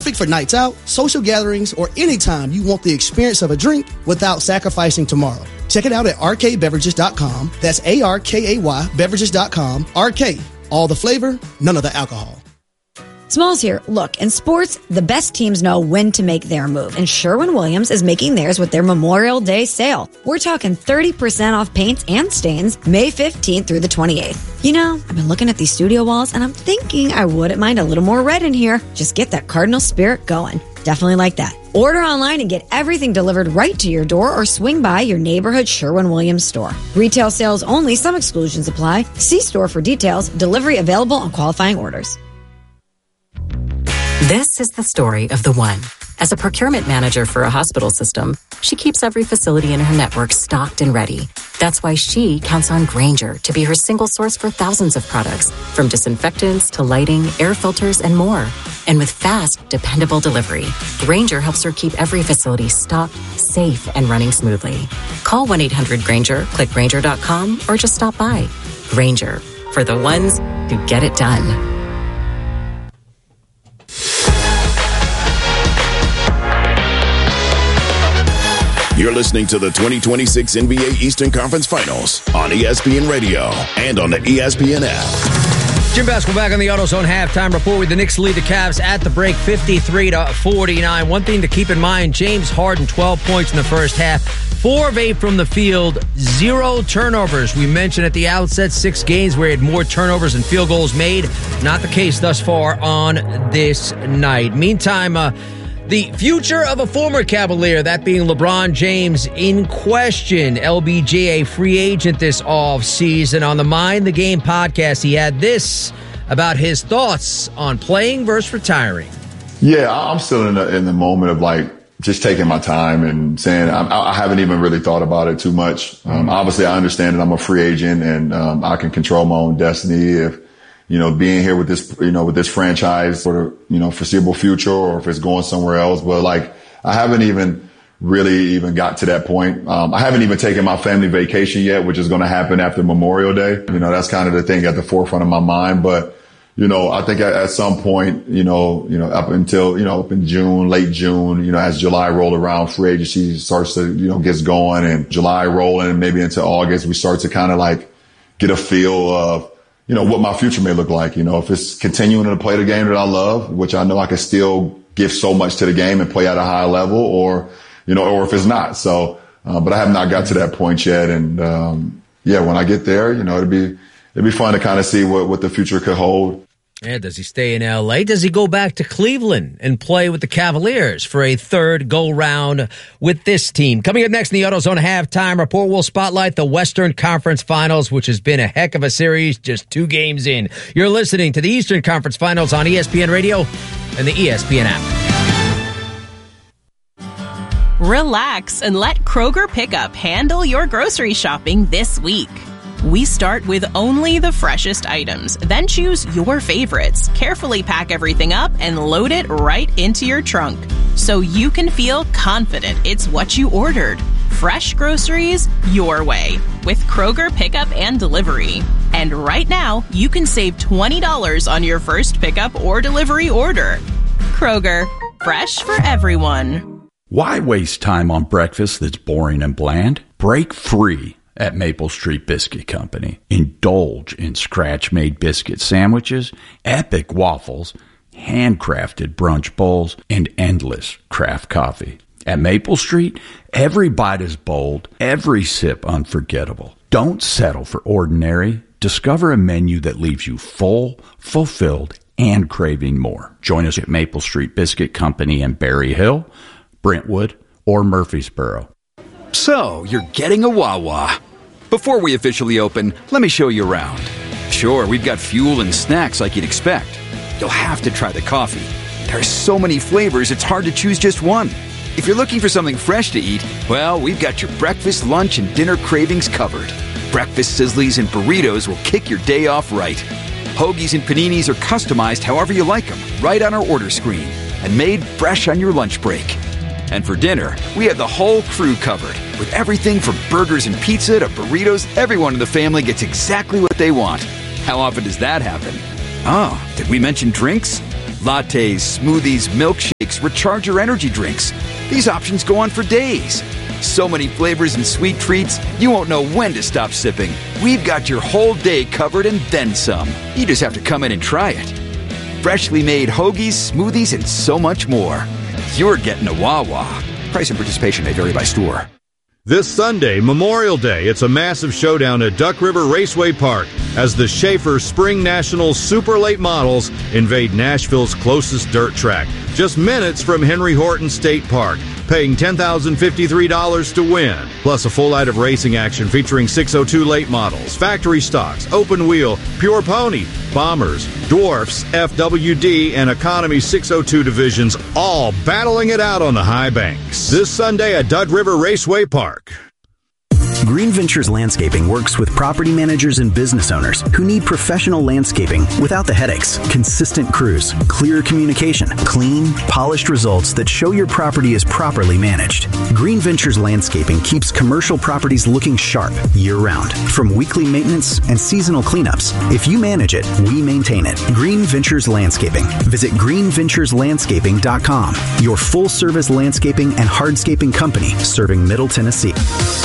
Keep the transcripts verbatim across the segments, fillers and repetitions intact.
Perfect for nights out, social gatherings, or anytime you want the experience of a drink without sacrificing tomorrow. Check it out at R K beverages dot com. That's A R K A Y beverages dot com. R K, all the flavor, none of the alcohol. Smalls here. Look, in sports, the best teams know when to make their move, and Sherwin-Williams is making theirs with their Memorial Day sale. We're talking thirty percent off paints and stains May fifteenth through the twenty-eighth. You know, I've been looking at these studio walls, and I'm thinking I wouldn't mind a little more red in here. Just get that Cardinal spirit going. Definitely like that. Order online and get everything delivered right to your door or swing by your neighborhood Sherwin-Williams store. Retail sales only. Some exclusions apply. See store for details. Delivery available on qualifying orders. This is the story of the one. As a procurement manager for a hospital system, she keeps every facility in her network stocked and ready. That's why she counts on Grainger to be her single source for thousands of products, from disinfectants to lighting, air filters, and more. And with fast, dependable delivery, Grainger helps her keep every facility stocked, safe, and running smoothly. Call one eight hundred Grainger, click Grainger dot com, or just stop by. Grainger, for the ones who get it done. You're listening to the twenty twenty-six N B A Eastern Conference Finals on E S P N Radio and on the E S P N app. Jim Basketball back on the AutoZone halftime report with the Knicks lead the Cavs at the break fifty-three to forty-nine. One thing to keep in mind, James Harden, twelve points in the first half, four of eight from the field, zero turnovers. We mentioned at the outset six games where he had more turnovers than field goals made. Not the case thus far on this night. Meantime, uh, the future of a former Cavalier, that being LeBron James, in question. L B J, a free agent this offseason. On the Mind the Game podcast, he had this about his thoughts on playing versus retiring. Yeah, I'm still in the, in the moment of like just taking my time and saying I, I haven't even really thought about it too much. Um, obviously, I understand that I'm a free agent and um, I can control my own destiny if, you know, being here with this, you know, with this franchise for the, you know, foreseeable future or if it's going somewhere else. But like, I haven't even really even got to that point. Um, I haven't even taken my family vacation yet, which is going to happen after Memorial Day. You know, that's kind of the thing at the forefront of my mind. But, you know, I think at, at some point, you know, you know, up until, you know, up in June, late June, you know, as July roll around, free agency starts to, you know, gets going and July rolling and maybe into August, we start to kind of like get a feel of, you know, what my future may look like. You know, if it's continuing to play the game that I love, which I know I can still give so much to the game and play at a high level, or, you know, or if it's not. So, uh, but I have not got to that point yet. And, um, yeah, when I get there, you know, it'd be, it'd be fun to kind of see what, what the future could hold. Yeah, does he stay in L A? Does he go back to Cleveland and play with the Cavaliers for a third go-round with this team? Coming up next in the AutoZone halftime report, we'll spotlight the Western Conference Finals, which has been a heck of a series just two games in. You're listening to the Eastern Conference Finals on E S P N Radio and the E S P N app. Relax and let Kroger Pickup handle your grocery shopping this week. We start with only the freshest items, then choose your favorites, carefully pack everything up, and load it right into your trunk so you can feel confident it's what you ordered. Fresh groceries your way with Kroger Pickup and Delivery. And right now, you can save twenty dollars on your first pickup or delivery order. Kroger, fresh for everyone. Why waste time on breakfast that's boring and bland? Break free at Maple Street Biscuit Company. Indulge in scratch-made biscuit sandwiches, epic waffles, handcrafted brunch bowls, and endless craft coffee. At Maple Street, every bite is bold, every sip unforgettable. Don't settle for ordinary. Discover a menu that leaves you full, fulfilled, and craving more. Join us at Maple Street Biscuit Company in Berry Hill, Brentwood, or Murfreesboro. So, you're getting a Wawa. Before we officially open, let me show you around. Sure, we've got fuel and snacks like you'd expect. You'll have to try the coffee. There are so many flavors, it's hard to choose just one. If you're looking for something fresh to eat, well, we've got your breakfast, lunch, and dinner cravings covered. Breakfast sizzlies and burritos will kick your day off right. Hoagies and paninis are customized however you like them, right on our order screen, and made fresh on your lunch break. And for dinner, we have the whole crew covered. With everything from burgers and pizza to burritos, everyone in the family gets exactly what they want. How often does that happen? Oh, did we mention drinks? Lattes, smoothies, milkshakes, recharger energy drinks. These options go on for days. So many flavors and sweet treats, you won't know when to stop sipping. We've got your whole day covered and then some. You just have to come in and try it. Freshly made hoagies, smoothies, and so much more. You're getting a Wawa. Price and participation may vary by store. This Sunday, Memorial Day, it's a massive showdown at Duck River Raceway Park as the Schaefer Spring Nationals Super Late Models invade Nashville's closest dirt track, just minutes from Henry Horton State Park, paying ten thousand fifty-three dollars to win. Plus a full night of racing action featuring six oh two late models, factory stocks, open wheel, pure pony, bombers, dwarfs, F W D, and economy six oh two divisions, all battling it out on the high banks. This Sunday at Duck River Raceway Park. Green Ventures Landscaping works with property managers and business owners who need professional landscaping without the headaches, consistent crews, clear communication, clean, polished results that show your property is properly managed. Green Ventures Landscaping keeps commercial properties looking sharp year-round. From weekly maintenance and seasonal cleanups, if you manage it, we maintain it. Green Ventures Landscaping. Visit green ventures landscaping dot com, your full-service landscaping and hardscaping company serving Middle Tennessee.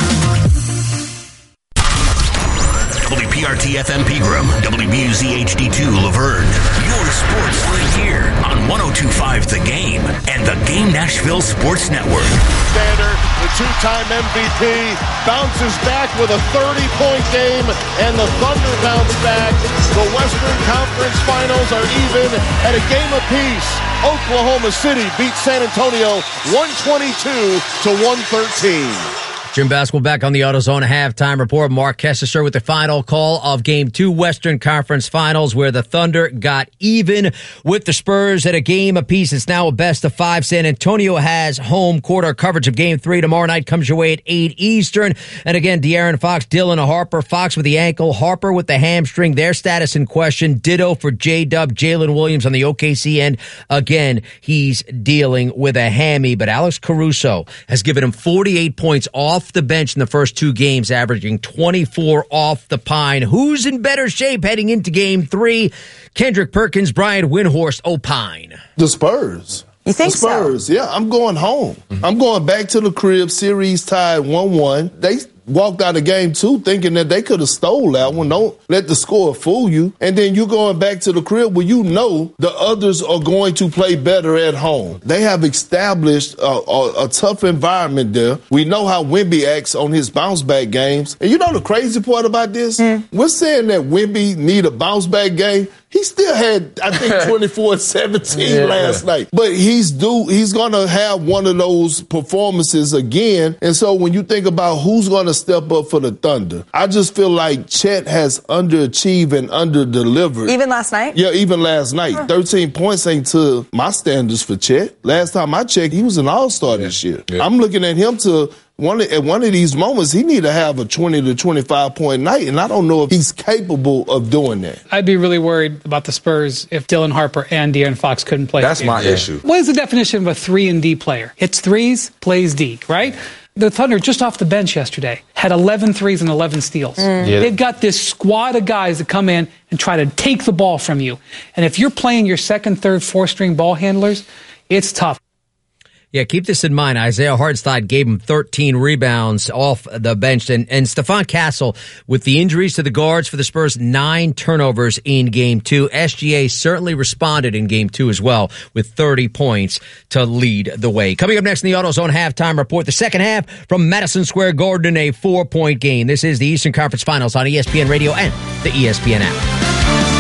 W P R T F M Pegram, W B U Z H D two Laverne. Your sports right here on one oh two point five The Game and the Game Nashville Sports Network. Sander, the two-time M V P, bounces back with a thirty-point game, and the Thunder bounce back. The Western Conference Finals are even at a game apiece. Oklahoma City beats San Antonio one twenty-two to one thirteen. Jim Basketball back on the AutoZone halftime report. Mark Kessler with the final call of Game two Western Conference Finals, where the Thunder got even with the Spurs at a game apiece. It's now a best of five. San Antonio has home court. Our coverage of Game three tomorrow night comes your way at eight Eastern. And again, De'Aaron Fox, Dylan Harper. Fox with the ankle, Harper with the hamstring. Their status in question. Ditto for J-Dub, Jalen Williams on the O K C end. Again, he's dealing with a hammy, but Alex Caruso has given him forty-eight points off the bench in the first two games, averaging twenty-four off the pine. Who's in better shape heading into Game three? Kendrick Perkins, Brian Windhorst opine. The Spurs. You think the Spurs, so? Yeah, I'm going home. Mm-hmm. I'm going back to the crib. Series tied one one. They walked out of game two thinking that they could have stole that one. Don't let the score fool you. And then you're going back to the crib where you know the others are going to play better at home. They have established a, a, a tough environment there. We know how Wemby acts on his bounce-back games. And you know the crazy part about this? Mm. We're saying that Wemby need a bounce-back game. He still had, I think, twenty-four seventeen yeah. last night. But he's due, he's going to have one of those performances again. And so when you think about who's going to step up for the Thunder, I just feel like Chet has underachieved and underdelivered. Even last night? Yeah, even last night. Huh. thirteen points ain't to my standards for Chet. Last time I checked, he was an all-star yeah. this year. Yeah. I'm looking at him to... One, at one of these moments, he need to have a twenty to twenty-five point night, and I don't know if he's capable of doing that. I'd be really worried about the Spurs if Dylan Harper and De'Aaron Fox couldn't play. That's my yeah. issue. What is the definition of a three and D player? Hits threes, plays D, right? The Thunder, just off the bench yesterday, had eleven threes and eleven steals. Mm. Yeah. They've got this squad of guys that come in and try to take the ball from you. And if you're playing your second, third, fourth-string ball handlers, it's tough. Yeah, keep this in mind. Isaiah Hartenstein gave him thirteen rebounds off the bench. And, and Stephon Castle, with the injuries to the guards for the Spurs, nine turnovers in Game two. S G A certainly responded in Game two as well with thirty points to lead the way. Coming up next in the AutoZone halftime report, the second half from Madison Square Garden, a four-point game. This is the Eastern Conference Finals on E S P N Radio and the E S P N app.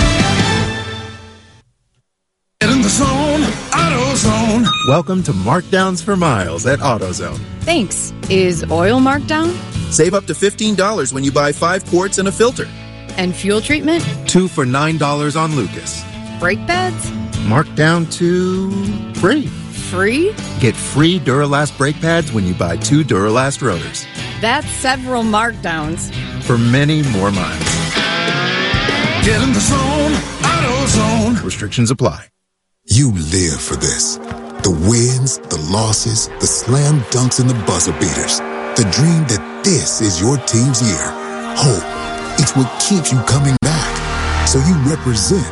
Get in the zone, AutoZone. Welcome to Markdowns for Miles at AutoZone. Thanks. Is oil marked down? Save up to fifteen dollars when you buy five quarts and a filter. And fuel treatment? Two for nine dollars on Lucas. Brake pads? Marked down to free. Free? Get free Duralast brake pads when you buy two Duralast rotors. That's several markdowns. For many more miles. Get in the zone, AutoZone. Restrictions apply. You live for this. The wins, the losses, the slam dunks, and the buzzer beaters. The dream that this is your team's year. Hope. It's what keeps you coming back. So you represent,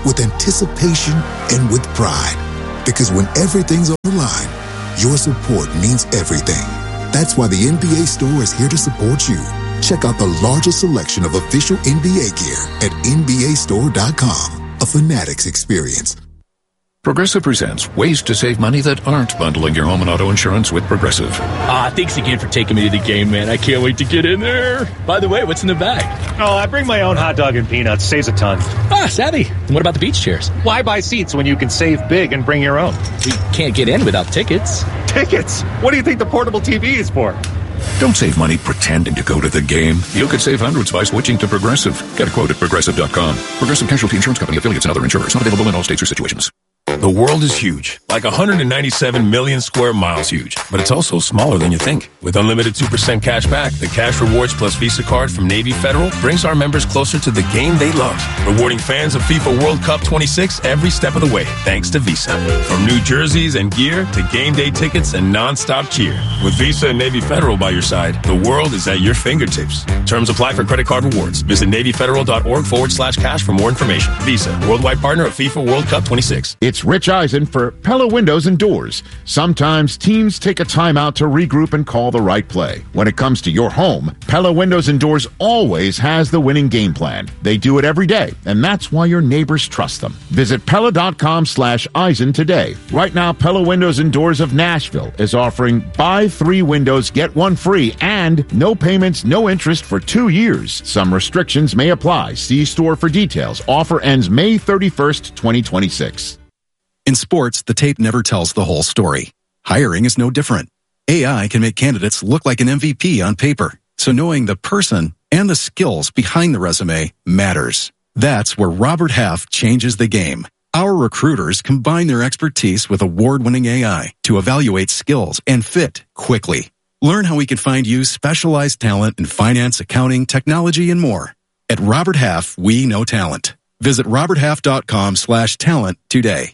with anticipation and with pride. Because when everything's on the line, your support means everything. That's why the N B A store is here to support you. Check out the largest selection of official N B A gear at N B A store dot com. A Fanatics experience. Progressive presents ways to save money that aren't bundling your home and auto insurance with Progressive. Ah, thanks again for taking me to the game, man. I can't wait to get in there. By the way, what's in the bag? Oh, I bring my own hot dog and peanuts. Saves a ton. Ah, savvy. And what about the beach chairs? Why buy seats when you can save big and bring your own? We can't get in without tickets. Tickets? What do you think the portable T V is for? Don't save money pretending to go to the game. You could save hundreds by switching to Progressive. Get a quote at Progressive dot com. Progressive Casualty Insurance Company, affiliates, and other insurers. Not available in all states or situations. The world is huge, like one hundred ninety-seven million square miles huge, but it's also smaller than you think. With unlimited two percent cash back, the Cash Rewards Plus Visa card from Navy Federal brings our members closer to the game they love, rewarding fans of FIFA World Cup twenty-six every step of the way, thanks to Visa. From new jerseys and gear to game day tickets and non-stop cheer. With Visa and Navy Federal by your side, the world is at your fingertips. Terms apply for credit card rewards. Visit NavyFederal.org forward slash cash for more information. Visa, worldwide partner of FIFA World Cup twenty-six. It's Rich Eisen for Pella Windows and Doors. Sometimes teams take a timeout to regroup and call the right play. When it comes to your home, Pella Windows and Doors always has the winning game plan. They do it every day, and that's why your neighbors trust them. Visit Pella.com slash Eisen today. Right now, Pella Windows and Doors of Nashville is offering buy three windows, get one free, and no payments, no interest for two years. Some restrictions may apply. See store for details. Offer ends May thirty-first, twenty twenty-six. In sports, the tape never tells the whole story. Hiring is no different. A I can make candidates look like an M V P on paper, so knowing the person and the skills behind the resume matters. That's where Robert Half changes the game. Our recruiters combine their expertise with award-winning A I to evaluate skills and fit quickly. Learn how we can find you specialized talent in finance, accounting, technology, and more. At Robert Half, we know talent. Visit roberthalf.com slash talent today.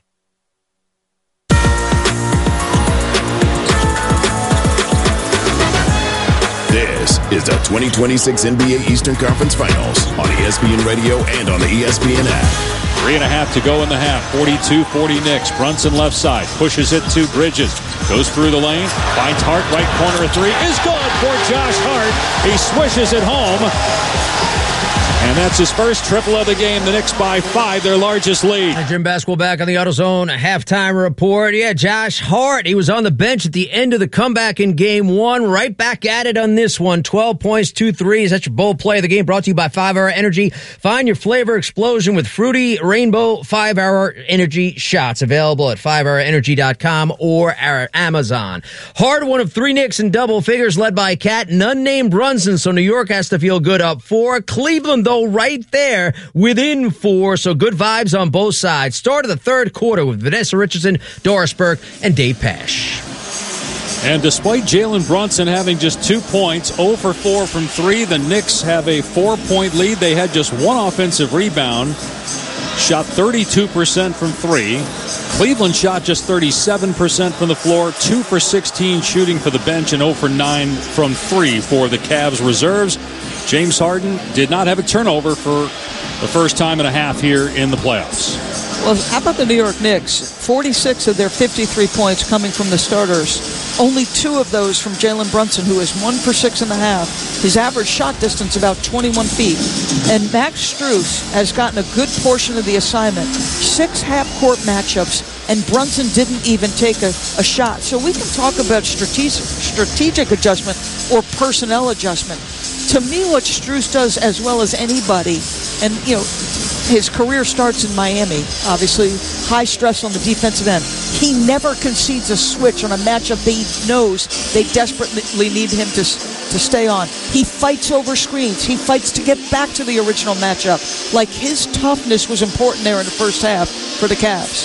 This is the twenty twenty-six N B A Eastern Conference Finals on E S P N Radio and on the E S P N app. Three and a half to go in the half. forty-two forty Knicks. Brunson left side. Pushes it to Bridges. Goes through the lane. Finds Hart. Right corner. A three is good for Josh Hart. He swishes it home. And that's his first triple of the game. The Knicks by five, their largest lead. Jim Basketball back on the AutoZone halftime report. Yeah, Josh Hart, he was on the bench at the end of the comeback in game one. Right back at it on this one. twelve points, two threes. That's your bold play of the game, brought to you by five hour Energy. Find your flavor explosion with fruity rainbow five hour Energy shots. Available at five hour energy dot com or our Amazon. Hart, one of three Knicks in double figures, led by Cat. None named Brunson, so New York has to feel good up four. Cleveland, though, right there within four, so good vibes on both sides. Start of the third quarter with Vanessa Richardson, Doris Burke, and Dave Pasch. And despite Jalen Brunson having just two points, zero for four from three, the Knicks have a four-point lead. They had just one offensive rebound, shot thirty-two percent from three. Cleveland shot just thirty-seven percent from the floor, two for sixteen shooting for the bench, and zero for nine from three for the Cavs reserves. James Harden did not have a turnover for the first time and a half here in the playoffs. Well, how about the New York Knicks? forty-six of their fifty-three points coming from the starters. Only two of those from Jalen Brunson, who is one for six and a half. His average shot distance about twenty-one feet. And Max Strus has gotten a good portion of the assignment. Six half-court matchups, and Brunson didn't even take a, a shot. So we can talk about strategic, strategic adjustment or personnel adjustment. To me, what Strus does as well as anybody, and, you know, his career starts in Miami, obviously, high stress on the defensive end. He never concedes a switch on a matchup that he knows they desperately need him to, to stay on. He fights over screens. He fights to get back to the original matchup. Like, his toughness was important there in the first half for the Cavs.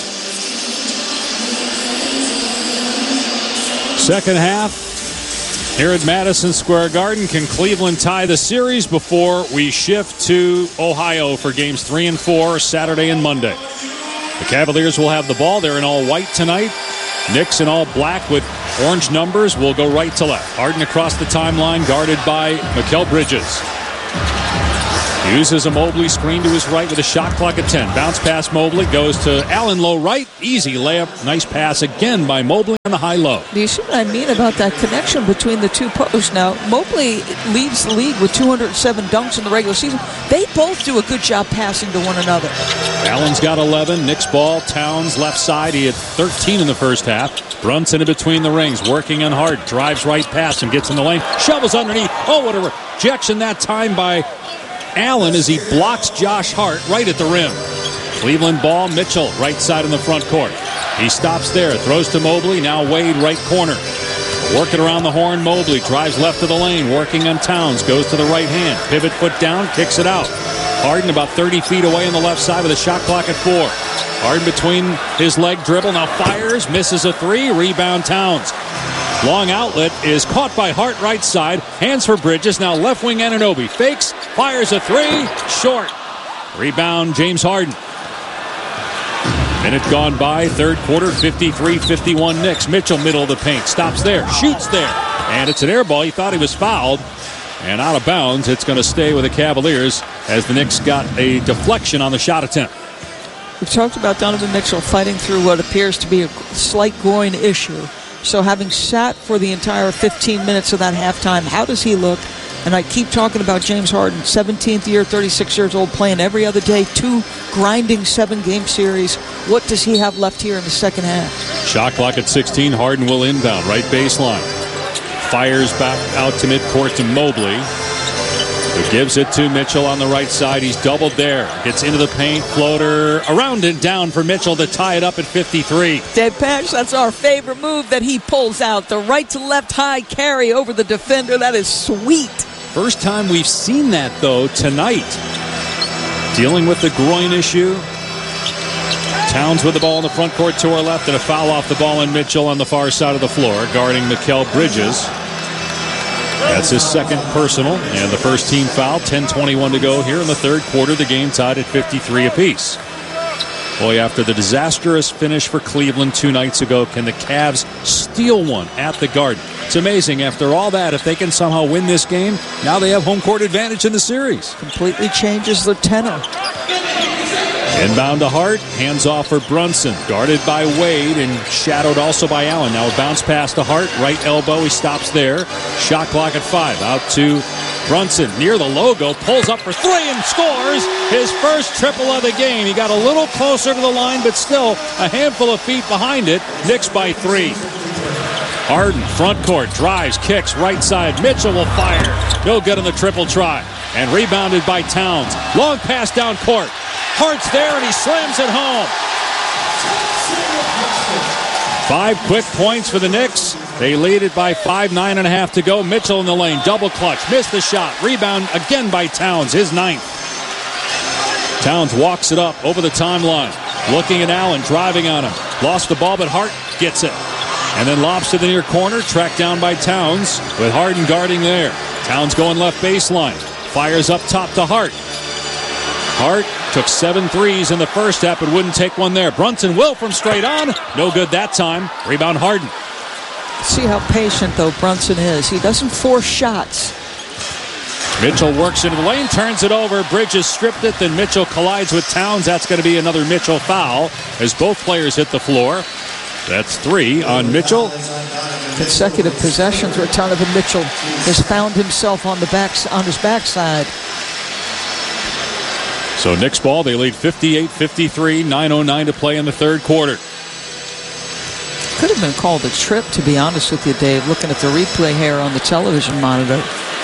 Second half. Here at Madison Square Garden, can Cleveland tie the series before we shift to Ohio for games three and four, Saturday and Monday? The Cavaliers will have the ball. They're in all white tonight. Knicks in all black with orange numbers will go right to left. Harden across the timeline, guarded by Mikal Bridges. Uses a Mobley screen to his right with a shot clock at ten. Bounce pass Mobley goes to Allen low right. Easy layup. Nice pass again by Mobley on the high-low. Do you see what I mean about that connection between the two posts? Now, Mobley leads the league with two hundred seven dunks in the regular season. They both do a good job passing to one another. Allen's got eleven. Knicks ball. Towns left side. He had thirteen in the first half. Brunson in between the rings, working on hard. Drives right past him, gets in the lane. Shovels underneath. Oh, what a rejection that time by Allen as he blocks Josh Hart right at the rim. Cleveland ball. Mitchell right side in the front court. He stops there. Throws to Mobley. Now Wade right corner. Working around the horn. Mobley drives left of the lane. Working on Towns. Goes to the right hand. Pivot foot down. Kicks it out. Harden about thirty feet away on the left side with a shot clock at four. Harden between his leg dribble. Now fires. Misses a three. Rebound Towns. Long outlet is caught by Hart right side. Hands for Bridges. Now left wing Anunoby. Fakes. Fires a three. Short. Rebound James Harden. Minute gone by. Third quarter. fifty-three fifty-one Knicks. Mitchell middle of the paint. Stops there. Shoots there. And it's an air ball. He thought he was fouled. And out of bounds. It's going to stay with the Cavaliers as the Knicks got a deflection on the shot attempt. We've talked about Donovan Mitchell fighting through what appears to be a slight groin issue. So having sat for the entire fifteen minutes of that halftime, how does he look? And I keep talking about James Harden, seventeenth year, thirty-six years old, playing every other day, two grinding seven-game series. What does he have left here in the second half? Shot clock at sixteen. Harden will inbound, right baseline. Fires back out to midcourt to Mobley. Who gives it to Mitchell on the right side. He's doubled there. Gets into the paint. Floater around and down for Mitchell to tie it up at fifty-three. Dead Patch, that's our favorite move that he pulls out. The right to left high carry over the defender. That is sweet. First time we've seen that, though, tonight. Dealing with the groin issue. Towns with the ball in the front court to our left and a foul off the ball, and Mitchell on the far side of the floor guarding Mikal Bridges. That's his second personal and the first team foul. ten twenty-one to go here in the third quarter. The game tied at fifty-three apiece. Boy, after the disastrous finish for Cleveland two nights ago, can the Cavs steal one at the Garden? It's amazing. After all that, if they can somehow win this game, now they have home court advantage in the series. Completely changes the tenor. Inbound to Hart, hands off for Brunson, guarded by Wade and shadowed also by Allen. Now a bounce pass to Hart, right elbow, he stops there. Shot clock at five, out to Brunson, near the logo, pulls up for three and scores his first triple of the game. He got a little closer to the line, but still a handful of feet behind it. Knicks by three. Harden, front court, drives, kicks, right side. Mitchell will fire. No good on the triple try. And rebounded by Towns. Long pass down court. Hart's there, and he slams it home. Five quick points for the Knicks. They lead it by five, nine and a half to go. Mitchell in the lane, double clutch, missed the shot. Rebound again by Towns, his ninth. Towns walks it up over the timeline. Looking at Allen, driving on him. Lost the ball, but Hart gets it. And then lobs to the near corner, tracked down by Towns, with Harden guarding there. Towns going left baseline. Fires up top to Hart. Hart took seven threes in the first half, but wouldn't take one there. Brunson will from straight on. No good that time. Rebound Harden. See how patient, though, Brunson is. He doesn't force shots. Mitchell works into the lane, turns it over. Bridges stripped it, then Mitchell collides with Towns. That's going to be another Mitchell foul as both players hit the floor. That's three on Mitchell. Consecutive possessions where Donovan Mitchell has found himself on the back, on his backside. So Knicks ball, they lead fifty-eight fifty-three, nine oh nine to play in the third quarter. Could have been called a trip, to be honest with you, Dave, looking at the replay here on the television monitor.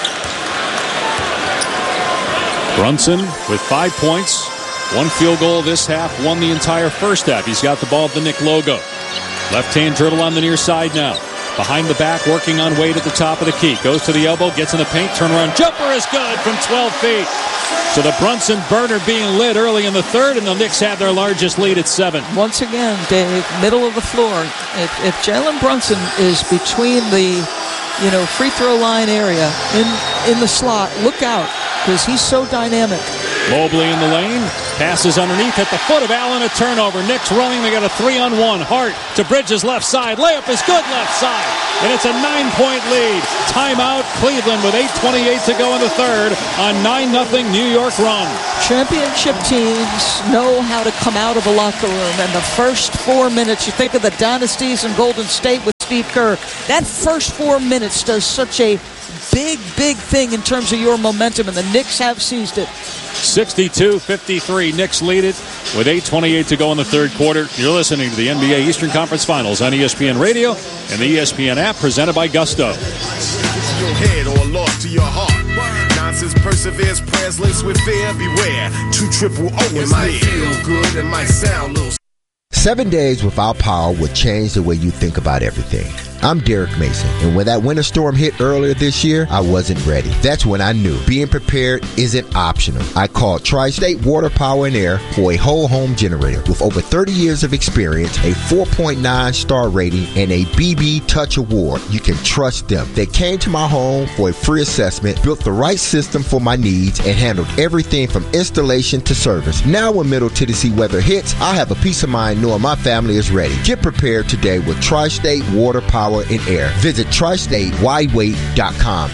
Brunson with five points, one field goal this half, won the entire first half. He's got the ball at the Knick logo. Left-hand dribble on the near side now. Behind the back, working on Wade at the top of the key. Goes to the elbow, gets in the paint, turnaround jumper is good from twelve feet. So the Brunson burner being lit early in the third, and the Knicks have their largest lead at seven. Once again, Dave, middle of the floor. If, if Jalen Brunson is between the, you know, free throw line area in in the slot, look out, because he's so dynamic. Mobley in the lane. Passes underneath at the foot of Allen. A turnover. Knicks running. They got a three-on-one. Hart to Bridges left side. Layup is good left side. And it's a nine-point lead. Timeout Cleveland with eight twenty-eight to go in the third. A nine nothing New York run. Championship teams know how to come out of a locker room. And the first four minutes, you think of the dynasties in Golden State with Steve Kerr. That first four minutes does such a big, big thing in terms of your momentum. And the Knicks have seized it. sixty-two fifty-three. Knicks lead it with eight twenty-eight to go in the third quarter. You're listening to the N B A Eastern Conference Finals on E S P N Radio and the E S P N app, presented by Gusto. Your head or lost to your heart. Nonsense perseveres, prayers laced with fear. Beware, two triple O is might feel good, it might sound little. Seven days without power would change the way you think about everything. I'm Derek Mason, and when that winter storm hit earlier this year, I wasn't ready. That's when I knew being prepared isn't optional. I called Tri-State Water, Power, and Air for a whole home generator. With over thirty years of experience, a four point nine star rating, and a B B Touch Award, you can trust them. They came to my home for a free assessment, built the right system for my needs, and handled everything from installation to service. Now when Middle Tennessee weather hits, I have a peace of mind knowing my family is ready. Get prepared today with Tri-State Water, Power, and Air. Visit tri state wide wait dot com.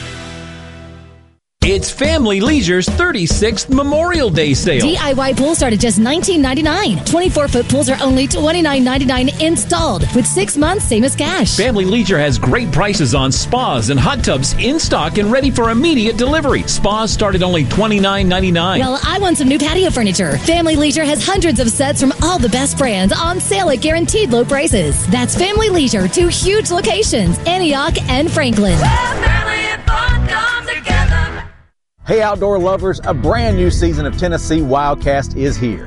It's Family Leisure's thirty-sixth Memorial Day sale. D I Y pools start at just nineteen ninety-nine dollars. twenty-four foot pools are only twenty-nine ninety-nine installed, with six months same as cash. Family Leisure has great prices on spas and hot tubs in stock and ready for immediate delivery. Spas start at only twenty-nine ninety-nine. Well, I want some new patio furniture. Family Leisure has hundreds of sets from all the best brands on sale at guaranteed low prices. That's Family Leisure, two huge locations, Antioch and Franklin. Where family and fun come together. Hey, outdoor lovers, a brand new season of Tennessee Wildcast is here.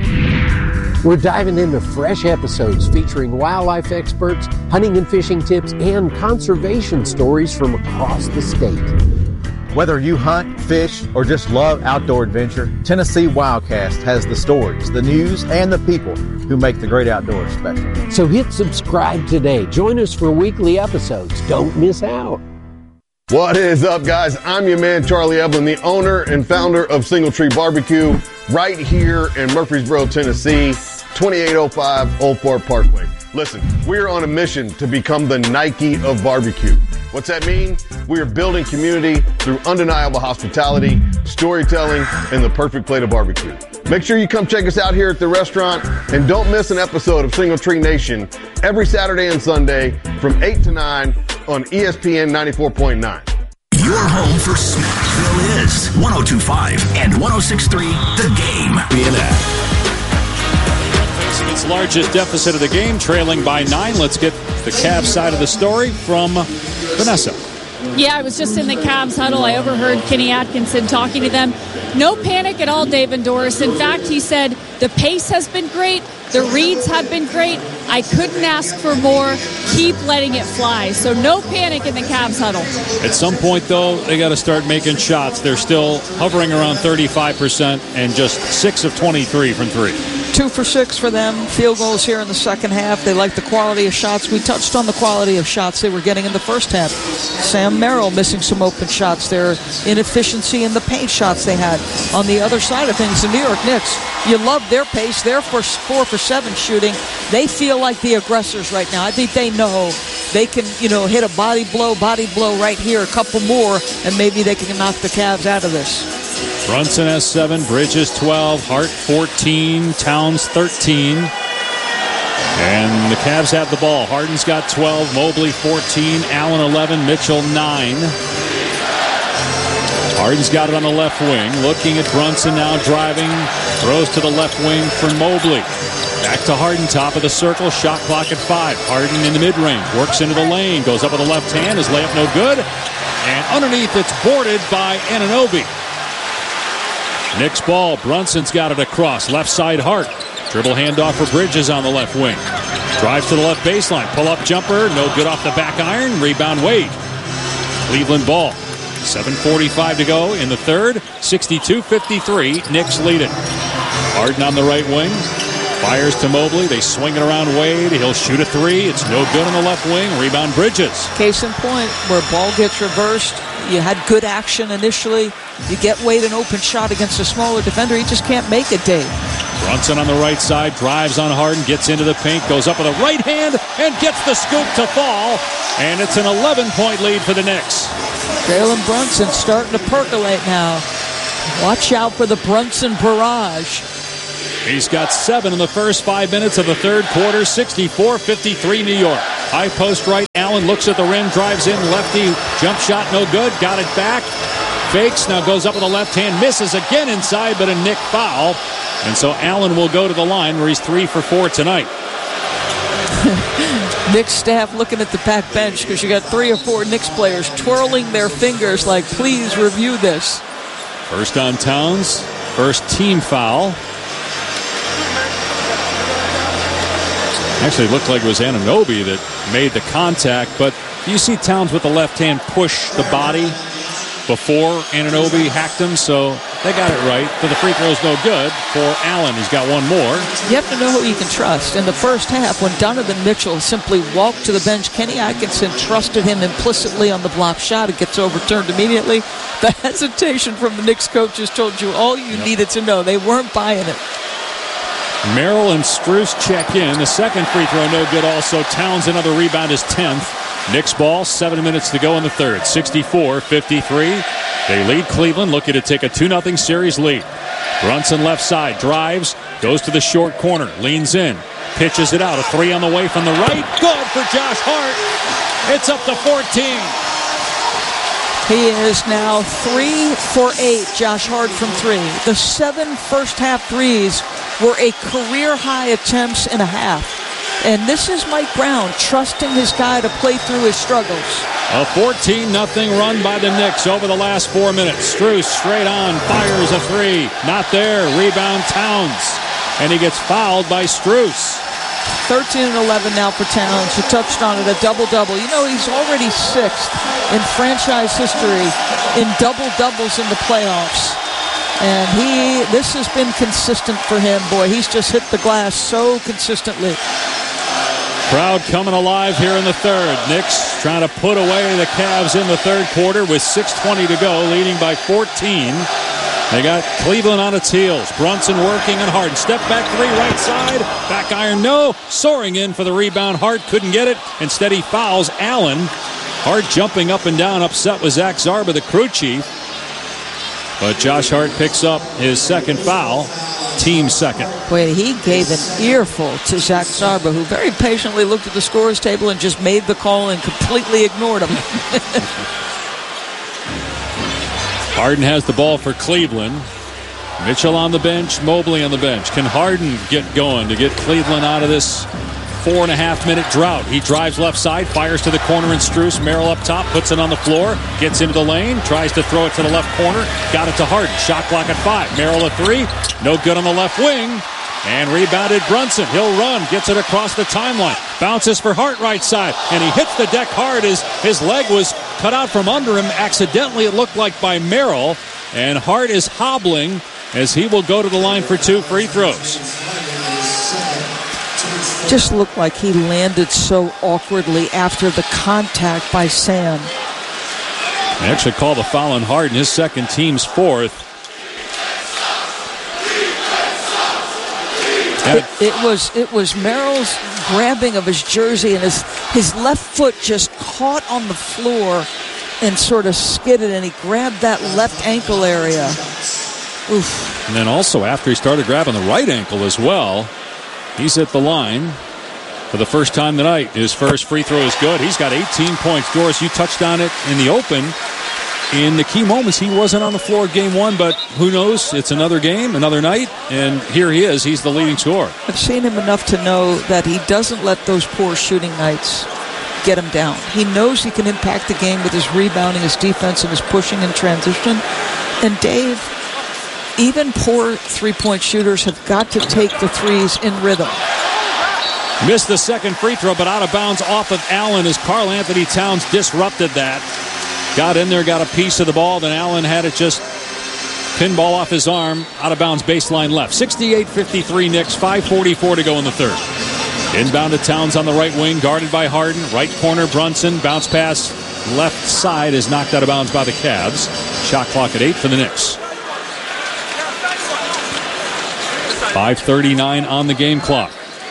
We're diving into fresh episodes featuring wildlife experts, hunting and fishing tips, and conservation stories from across the state. Whether you hunt, fish, or just love outdoor adventure, Tennessee Wildcast has the stories, the news, and the people who make the great outdoors special. So hit subscribe today. Join us for weekly episodes. Don't miss out. What is up, guys? I'm your man, Charlie Evelyn, the owner and founder of Single Tree Barbecue, right here in Murfreesboro, Tennessee, twenty-eight oh five Old Fort Parkway. Listen, we're on a mission to become the Nike of barbecue. What's that mean? We are building community through undeniable hospitality, storytelling, and the perfect plate of barbecue. Make sure you come check us out here at the restaurant, and don't miss an episode of Single Tree Nation every Saturday and Sunday from eight to nine on E S P N ninety-four point nine. Your home for Smithville is one oh two point five and one oh six point three The Game. B N F. Facing its largest deficit of the game, trailing by nine. Let's get the Cavs side of the story from Vanessa. Yeah, I was just in the Cavs huddle. I overheard Kenny Atkinson talking to them. No panic at all, Dave and Doris. In fact, he said the pace has been great. The reads have been great. I couldn't ask for more. Keep letting it fly. So no panic in the Cavs huddle. At some point, though, they got to start making shots. They're still hovering around thirty-five percent and just six of twenty-three from three. Two for six for them. Field goals here in the second half. They like the quality of shots. We touched on the quality of shots they were getting in the first half. Sam Merrill missing some open shots. Their inefficiency in the paint shots they had. On the other side of things, the New York Knicks, you love their pace. They're for four for seven shooting. They feel like the aggressors right now. I think they know they can, you know, hit a body blow, body blow right here, a couple more, and maybe they can knock the Cavs out of this. Brunson has seven, Bridges twelve, Hart fourteen, Towns thirteen. And the Cavs have the ball. Harden's got twelve, Mobley fourteen, Allen eleven, Mitchell nine. Harden's got it on the left wing. Looking at Brunson now driving. Throws to the left wing for Mobley. Back to Harden, top of the circle. Shot clock at five. Harden in the mid-range. Works into the lane. Goes up with the left hand. His layup no good. And underneath it's boarded by Anunoby. Knicks ball. Brunson's got it across. Left side Hart. Dribble handoff for Bridges on the left wing. Drives to the left baseline. Pull-up jumper. No good off the back iron. Rebound Wade. Cleveland ball. seven forty-five to go in the third. sixty-two fifty-three. Knicks lead it. Harden on the right wing. Fires to Mobley. They swing it around Wade. He'll shoot a three. It's no good on the left wing. Rebound Bridges. Case in point, where ball gets reversed. You had good action initially. You get Wade an open shot against a smaller defender, he just can't make it, Dave. Brunson on the right side, drives on Harden, gets into the paint, goes up with a right hand, and gets the scoop to fall. And it's an eleven-point lead for the Knicks. Jalen Brunson starting to percolate now. Watch out for the Brunson barrage. He's got seven in the first five minutes of the third quarter, sixty-four fifty-three New York. High post right, Allen looks at the rim, drives in, lefty, jump shot, no good, got it back. Fakes, now goes up with the left hand, misses again inside, but a Knick foul. And so Allen will go to the line where he's three for four tonight. Knicks staff looking at the back bench because you got three or four Knicks players twirling their fingers like, please review this. First on Towns, first team foul. Actually, it looked like it was Anunoby that made the contact, but you see Towns with the left hand push the body before Anunoby hacked him, so they got it right. But the free throw's no good for Allen. He's got one more. You have to know who you can trust. In the first half, when Donovan Mitchell simply walked to the bench, Kenny Atkinson trusted him implicitly on the block shot. It gets overturned immediately. The hesitation from the Knicks coaches told you all you yep. needed to know. They weren't buying it. Merrill and Strus check in. The second free throw no good also. Towns another rebound, his tenth. Knicks ball, seven minutes to go in the third. sixty-four fifty-three. They lead Cleveland, looking to take a two nothing series lead. Brunson left side, drives, goes to the short corner, leans in, pitches it out. A three on the way from the right. Good for Josh Hart. It's up to fourteen. He is now three for eight, Josh Hart from three. The seven first half threes were a career-high attempts and a half. And this is Mike Brown trusting his guy to play through his struggles. A fourteen nothing run by the Knicks over the last four minutes. Strus straight on, fires a three. Not there. Rebound Towns. And he gets fouled by Strus. thirteen and eleven now for Towns. You touched on it, a double-double. You know, he's already sixth in franchise history in double-doubles in the playoffs. And he, this has been consistent for him. Boy, he's just hit the glass so consistently. Crowd coming alive here in the third. Knicks trying to put away the Cavs in the third quarter with six twenty to go, leading by fourteen. They got Cleveland on its heels. Brunson working and Harden. Step back three, right side. Back iron, no. Soaring in for the rebound. Hart couldn't get it. Instead, he fouls Allen. Hart jumping up and down, upset with Zach Zarba, the crew chief. But Josh Hart picks up his second foul. Team second. Boy, he gave an earful to Zach Zarba, who very patiently looked at the scores table and just made the call and completely ignored him. Harden has the ball for Cleveland. Mitchell on the bench, Mobley on the bench. Can Harden get going to get Cleveland out of this four and a half minute drought? He drives left side, fires to the corner and Strus. Merrill up top, puts it on the floor, gets into the lane, tries to throw it to the left corner, got it to Harden. Shot clock at five. Merrill a three, no good on the left wing. And rebounded Brunson. He'll run, gets it across the timeline. Bounces for Hart right side. And he hits the deck hard as his leg was cut out from under him. Accidentally, it looked like by Merrill. And Hart is hobbling as he will go to the line for two free throws. Just looked like he landed so awkwardly after the contact by Sam. They actually call the foul on Harden, his second, team's fourth. It, it was it was Merrill's grabbing of his jersey, and his his left foot just caught on the floor and sort of skidded, and he grabbed that left ankle area. Oof. And then also after he started grabbing the right ankle as well, he's at the line for the first time tonight. His first free throw is good. He's got eighteen points. Doris, you touched on it in the open. In the key moments, he wasn't on the floor game one, but who knows? It's another game, another night, and here he is. He's the leading scorer. I've seen him enough to know that he doesn't let those poor shooting nights get him down. He knows he can impact the game with his rebounding, his defense, and his pushing and transition. And Dave, even poor three-point shooters have got to take the threes in rhythm. Missed the second free throw, but out of bounds off of Allen as Karl Anthony Towns disrupted that. Got in there, got a piece of the ball, then Allen had it just pinball off his arm, out of bounds baseline left. sixty-eight fifty-three Knicks, five forty-four to go in the third. Inbound to Towns on the right wing, guarded by Harden. Right corner, Brunson. Bounce pass left side is knocked out of bounds by the Cavs. Shot clock at eight for the Knicks. five thirty-nine on the game clock.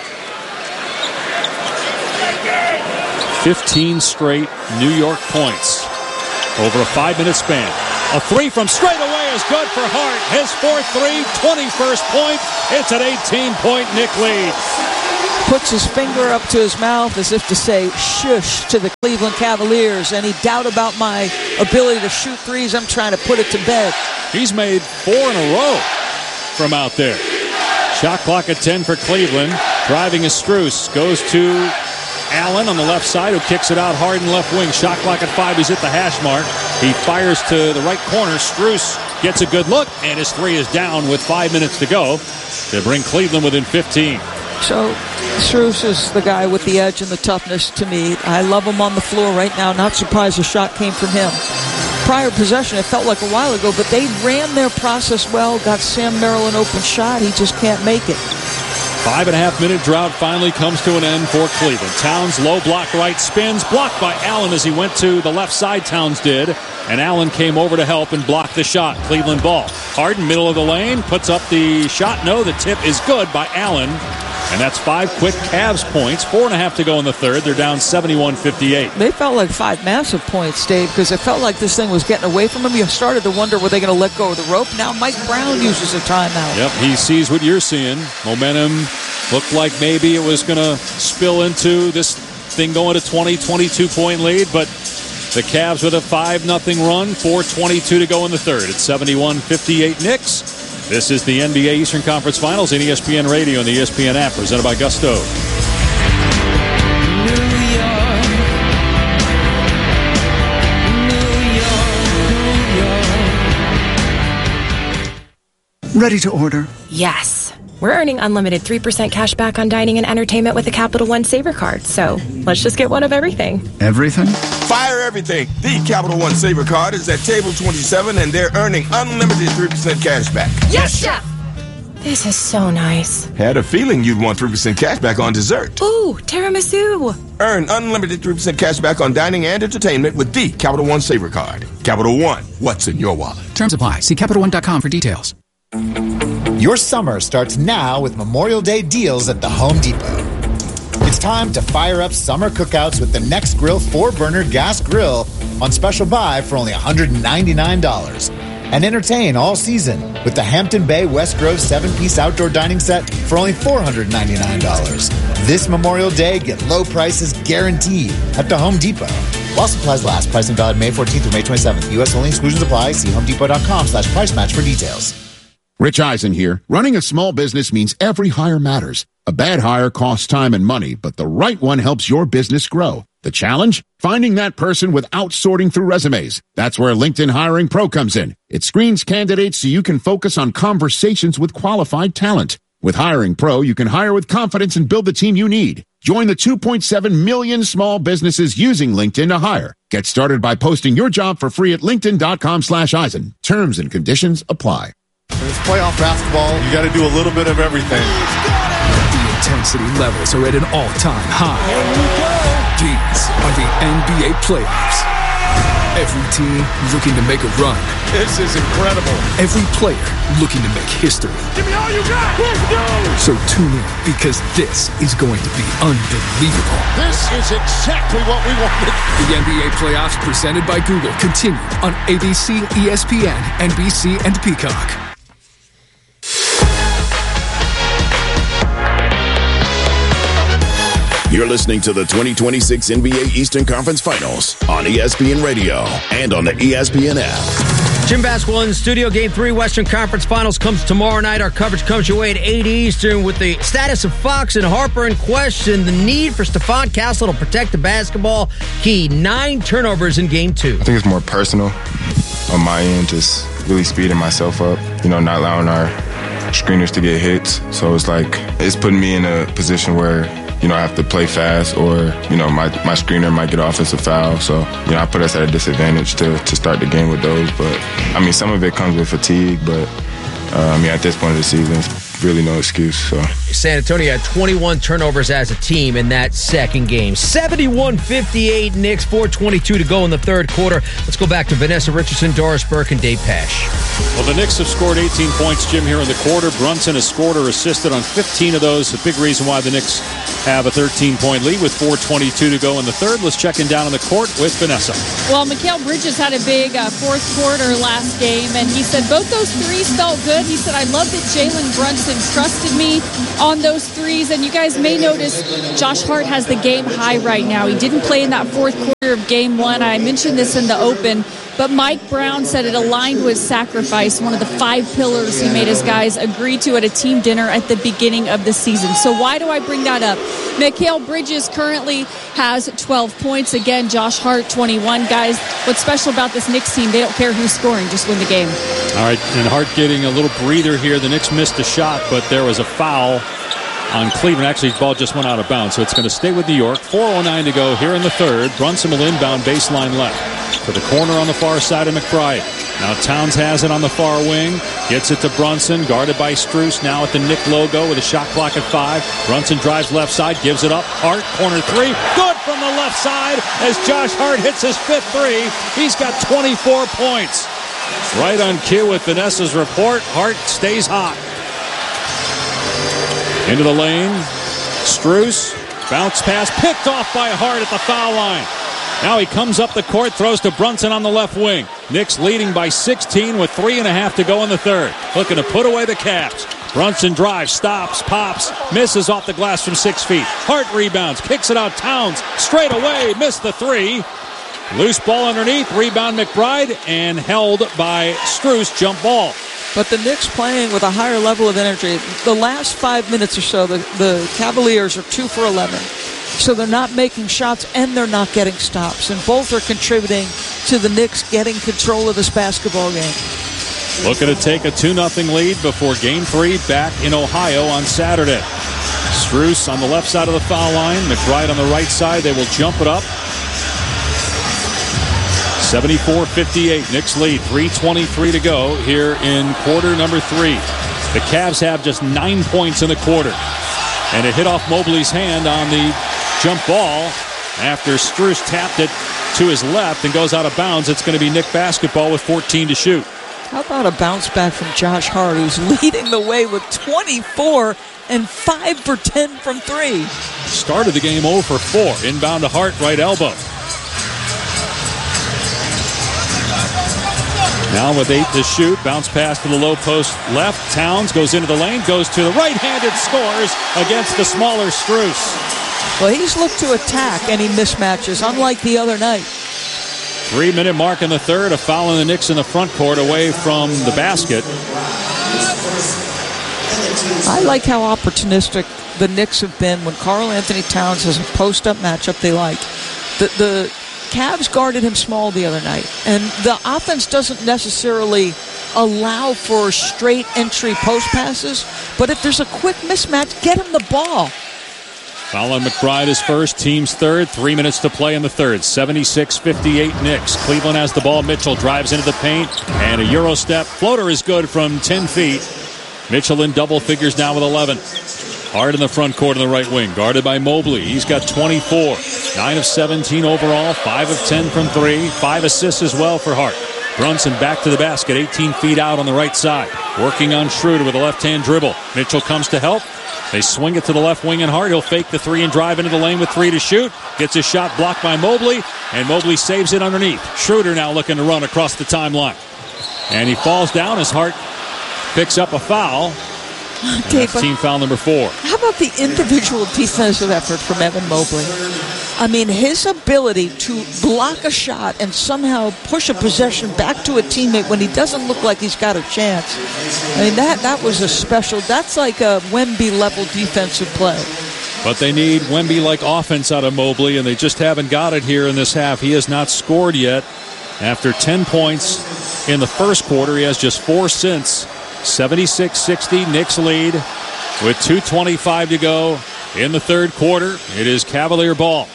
fifteen straight New York points over a five-minute span. A three from straight away is good for Hart. His fourth three, twenty-first point. It's an eighteen-point Knick lead. Puts his finger up to his mouth as if to say shush to the Cleveland Cavaliers. Any doubt about my ability to shoot threes, I'm trying to put it to bed. He's made four in a row from out there. Shot clock at ten for Cleveland. Driving is Strus. Goes to Allen on the left side, who kicks it out hard in left wing. Shot clock at five. He's at the hash mark. He fires to the right corner. Strus gets a good look, and his three is down with five minutes to go to bring Cleveland within fifteen. So Strus is the guy with the edge and the toughness to me. I love him on the floor right now. Not surprised the shot came from him. Prior possession, it felt like a while ago, but they ran their process well. Got Sam Merrill an open shot. He just can't make it. Five and a half minute drought finally comes to an end for Cleveland. Towns low block right, spins, blocked by Allen as he went to the left side. Towns did, and Allen came over to help and blocked the shot. Cleveland ball. Harden, middle of the lane, puts up the shot. No, the tip is good by Allen. And that's five quick Cavs points. Four and a half to go in the third. They're down seventy-one fifty-eight. They felt like five massive points, Dave, because it felt like this thing was getting away from them. You started to wonder, were they going to let go of the rope? Now Mike Brown uses a timeout. Yep, he sees what you're seeing. Momentum looked like maybe it was going to spill into this thing going to twenty, twenty-two point lead, but the Cavs with a five nothing run, four twenty-two to go in the third. It's seventy-one fifty-eight Knicks. This is the N B A Eastern Conference Finals in E S P N Radio and the E S P N app, presented by Gusto. Ready to order? Yes. We're earning unlimited three percent cash back on dining and entertainment with a Capital One Saver card. So let's just get one of everything. Everything? Fire everything. The Capital One Saver card is at table twenty-seven, and they're earning unlimited three percent cash back. Yes, Chef! This is so nice. Had a feeling you'd want three percent cash back on dessert. Ooh, tiramisu. Earn unlimited three percent cash back on dining and entertainment with the Capital One Saver card. Capital One, what's in your wallet? Terms apply. See Capital One dot com for details. Your summer starts now with Memorial Day deals at the Home Depot. It's time to fire up summer cookouts with the Nextgrill four-burner gas grill on special buy for only one hundred ninety-nine dollars. And entertain all season with the Hampton Bay West Grove seven-piece outdoor dining set for only four hundred ninety-nine dollars. This Memorial Day, get low prices guaranteed at the Home Depot. While supplies last, pricing valid May fourteenth through May twenty-seventh. U S only, exclusions apply. See homedepot.com slash price match for details. Rich Eisen here. Running a small business means every hire matters. A bad hire costs time and money, but the right one helps your business grow. The challenge? Finding that person without sorting through resumes. That's where LinkedIn Hiring Pro comes in. It screens candidates so you can focus on conversations with qualified talent. With Hiring Pro, you can hire with confidence and build the team you need. Join the two point seven million small businesses using LinkedIn to hire. Get started by posting your job for free at linkedin.com slash Eisen. Terms and conditions apply. It's playoff basketball. You got to do a little bit of everything. The intensity levels are at an all-time high. These are the N B A playoffs. Every team looking to make a run. This is incredible. Every player looking to make history. Give me all you got. Let's go. So tune in, because this is going to be unbelievable. This is exactly what we wanted. The N B A playoffs presented by Google continue on A B C, E S P N, N B C, and Peacock. You're listening to the twenty twenty-six N B A Eastern Conference Finals on E S P N Radio and on the E S P N app. Gym Basketball in the studio. Game three Western Conference Finals comes tomorrow night. Our coverage comes your way at eight Eastern with the status of Fox and Harper in question. The need for Stephon Castle to protect the basketball. Key nine turnovers in game two. I think it's more personal on my end, just really speeding myself up, you know, not allowing our screeners to get hits. So it's like, it's putting me in a position where, you know, I have to play fast, or, you know, my, my screener might get offensive foul. So, you know, I put us at a disadvantage to, to start the game with those. But, I mean, some of it comes with fatigue, but, uh, I mean, at this point of the season, it's really no excuse, so. San Antonio had twenty-one turnovers as a team in that second game. seventy-one fifty-eight Knicks, four twenty-two to go in the third quarter. Let's go back to Vanessa Richardson, Doris Burke, and Dave Pash. Well, the Knicks have scored eighteen points, Jim, here in the quarter. Brunson has scored or assisted on fifteen of those. A big reason why the Knicks have a thirteen-point lead with four twenty-two to go in the third. Let's check in down on the court with Vanessa. Well, Mikal Bridges had a big uh, fourth quarter last game, and he said both those threes felt good. He said, I love that Jalen Brunson trusted me on those threes. And you guys may notice Josh Hart has the game high right now. He didn't play in that fourth quarter of game one. I mentioned this in the open, but Mike Brown said it aligned with sacrifice, one of the five pillars he made his guys agree to at a team dinner at the beginning of the season. So why do I bring that up? Mikal Bridges currently has twelve points. Again, Josh Hart, twenty-one. Guys, what's special about this Knicks team, they don't care who's scoring, just win the game. All right, and Hart getting a little breather here. The Knicks missed a shot, but there was a foul on Cleveland. Actually, the ball just went out of bounds, so it's going to stay with New York. four oh nine to go here in the third. Brunson will inbound baseline left to the corner on the far side of McBride. Now Towns has it on the far wing. Gets it to Brunson, guarded by Strus. Now at the Knick logo with a shot clock at five. Brunson drives left side, gives it up. Hart, corner three. Good from the left side as Josh Hart hits his fifth three. He's got twenty-four points. Right on cue with Vanessa's report. Hart stays hot. Into the lane. Strus. Bounce pass picked off by Hart at the foul line. Now he comes up the court, throws to Brunson on the left wing. Knicks leading by sixteen with three and a half to go in the third. Looking to put away the Cavs. Brunson drives, stops, pops, misses off the glass from six feet. Hart rebounds, kicks it out. Towns straight away, missed the three. Loose ball underneath, rebound McBride, and held by Strus, jump ball. But the Knicks playing with a higher level of energy. The last five minutes or so, the, the Cavaliers are two for eleven. So they're not making shots and they're not getting stops. And both are contributing to the Knicks getting control of this basketball game. Looking to take a two nothing lead before game three back in Ohio on Saturday. Strus on the left side of the foul line. McBride on the right side. They will jump it up. seventy-four fifty-eight. Knicks lead. three twenty-three to go here in quarter number three. The Cavs have just nine points in the quarter. And it hit off Mobley's hand on the jump ball after Strus tapped it to his left and goes out of bounds. It's going to be Knick basketball with fourteen to shoot. How about a bounce back from Josh Hart, who's leading the way with twenty-four and five for ten from three. Started the game zero for four. Inbound to Hart, right elbow. Now with eight to shoot, bounce pass to the low post left. Towns goes into the lane, goes to the right-handed, scores against the smaller Strus. Well, he's looked to attack any mismatches, unlike the other night. Three-minute mark in the third, a foul in the Knicks in the front court away from the basket. I like how opportunistic the Knicks have been when Karl Anthony Towns has a post-up matchup they like. The, the Cavs guarded him small the other night, and the offense doesn't necessarily allow for straight entry post passes, but if there's a quick mismatch, get him the ball. Foul on McBride is first, team's third. Three minutes to play in the third. seventy-six fifty-eight Knicks. Cleveland has the ball. Mitchell drives into the paint, and a Euro step. Floater is good from ten feet. Mitchell in double figures now with eleven. Hart in the front court in the right wing, guarded by Mobley. He's got twenty-four. nine of seventeen overall, five of ten from three. Five assists as well for Hart. Brunson back to the basket, eighteen feet out on the right side. Working on Schroeder with a left-hand dribble. Mitchell comes to help. They swing it to the left wing and Hart. He'll fake the three and drive into the lane with three to shoot. Gets his shot blocked by Mobley, and Mobley saves it underneath. Schroeder now looking to run across the timeline. And he falls down as Hart picks up a foul. Dave, that's team foul number four. How about the individual defensive effort from Evan Mobley? I mean, his ability to block a shot and somehow push a possession back to a teammate when he doesn't look like he's got a chance. I mean, that, that was a special, that's like a Wemby-level defensive play. But they need Wemby-like offense out of Mobley, and they just haven't got it here in this half. He has not scored yet. After ten points in the first quarter, he has just four since. seventy-six sixty, Knicks lead with two twenty-five to go in the third quarter. It is Cavalier ball.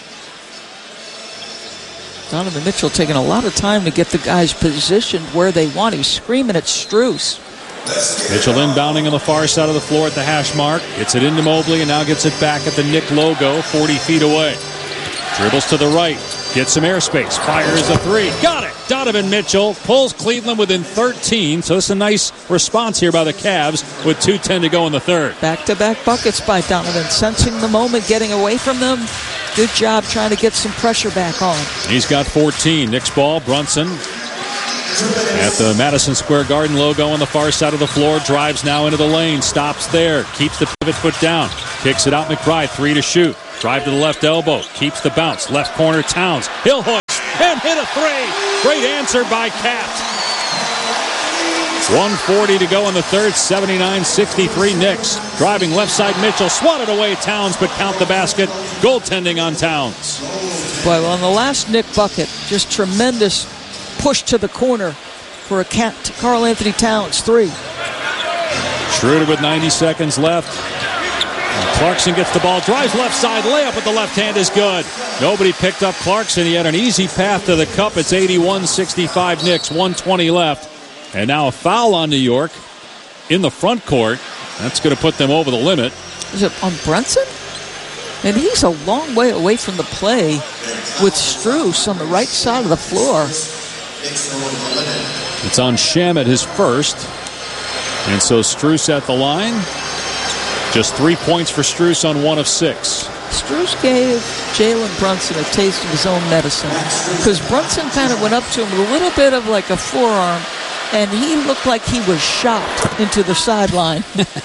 Donovan Mitchell taking a lot of time to get the guys positioned where they want. He's screaming at Strus. Mitchell inbounding on the far side of the floor at the hash mark. Gets it into Mobley and now gets it back at the Knick logo, forty feet away. Dribbles to the right. Gets some airspace. Fires a three. Got it. Donovan Mitchell pulls Cleveland within thirteen. So it's a nice response here by the Cavs with two ten to go in the third. Back-to-back buckets by Donovan. Sensing the moment, getting away from them. Good job trying to get some pressure back on. He's got fourteen. Knicks ball. Brunson at the Madison Square Garden logo on the far side of the floor. Drives now into the lane. Stops there. Keeps the pivot foot down. Kicks it out. McBride. Three to shoot. Drive to the left elbow. Keeps the bounce. Left corner Towns. He'll hoist and hit a three. Great answer by Cat. one forty to go in the third. seventy-nine sixty-three Knicks. Driving left side Mitchell. Swatted away Towns, but count the basket. Goaltending on Towns. Boy, well, on the last Knick bucket, just tremendous push to the corner for a Cat. Karl Anthony Towns, three. Schroeder with ninety seconds left. Clarkson gets the ball, drives left side, layup with the left hand is good. Nobody picked up Clarkson. He had an easy path to the cup. It's eighty-one sixty-five Knicks, one twenty left. And now a foul on New York in the front court. That's going to put them over the limit. Is it on Brunson? And he's a long way away from the play with Strus on the right side of the floor. It's on Shamet, his first. And so Strus at the line. Just three points for Strus on one of six. Strus gave Jalen Brunson a taste of his own medicine because Brunson kind of went up to him with a little bit of like a forearm, and he looked like he was shot into the sideline.